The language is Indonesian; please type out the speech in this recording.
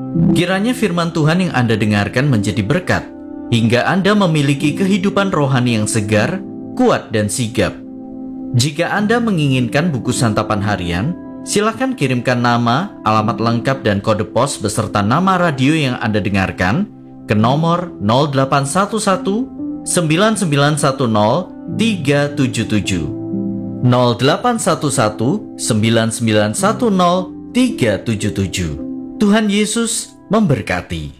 Kiranya firman Tuhan yang Anda dengarkan menjadi berkat, hingga Anda memiliki kehidupan rohani yang segar, kuat, dan sigap. Jika Anda menginginkan buku santapan harian, silakan kirimkan nama, alamat lengkap, dan kode pos beserta nama radio yang Anda dengarkan ke nomor 0811 9910 377. 0811 9910 377. Tuhan Yesus memberkati.